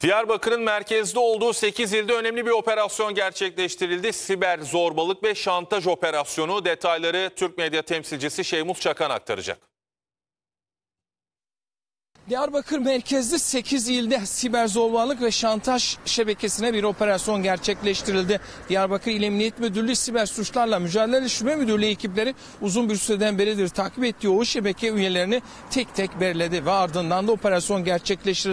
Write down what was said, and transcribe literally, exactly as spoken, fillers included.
Diyarbakır'ın merkezde olduğu sekiz ilde önemli bir operasyon gerçekleştirildi. Siber zorbalık ve şantaj operasyonu. Detayları Türk medya temsilcisi Şeymus Çakan aktaracak. Diyarbakır merkezli sekiz ilde siber zorbalık ve şantaj şebekesine bir operasyon gerçekleştirildi. Diyarbakır İl Emniyet Müdürlüğü Siber Suçlarla Mücadele Şube Müdürlüğü ekipleri uzun bir süreden beridir takip ettiği o şebeke üyelerini tek tek belirledi ve ardından da operasyon gerçekleştirildi.